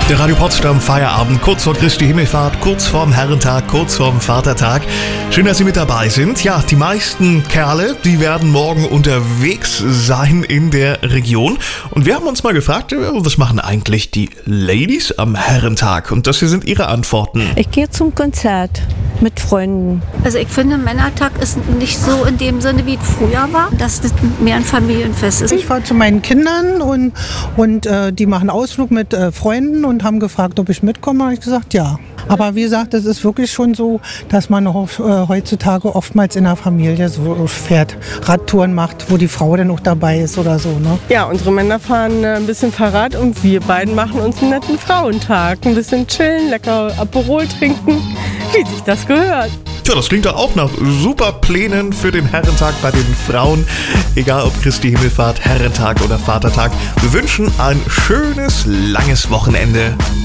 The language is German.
Der Radio Potsdam Feierabend, kurz vor Christi Himmelfahrt, kurz vorm Herrentag, kurz vorm Vatertag. Schön, dass Sie mit dabei sind. Ja, die meisten Kerle, die werden morgen unterwegs sein in der Region. Und wir haben uns mal gefragt, was machen eigentlich die Ladies am Herrentag? Und das hier sind ihre Antworten. Ich gehe zum Konzert mit Freunden. Also ich finde, Männertag ist nicht so in dem Sinne, wie es früher war, dass das mehr ein Familienfest ist. Ich fahre zu meinen Kindern und die machen Ausflug mit Freunden und haben gefragt, ob ich mitkomme. Habe ich gesagt, ja. Aber wie gesagt, es ist wirklich schon so, dass man heutzutage oftmals in der Familie so fährt, Radtouren macht, wo die Frau dann auch dabei ist oder so. Ne? Ja, unsere Männer fahren ein bisschen Fahrrad und wir beiden machen uns einen netten Frauentag. Ein bisschen chillen, lecker Aperol trinken, wie sich das gehört. Tja, das klingt doch auch nach super Plänen für den Herrentag bei den Frauen. Egal ob Christi Himmelfahrt, Herrentag oder Vatertag. Wir wünschen ein schönes, langes Wochenende.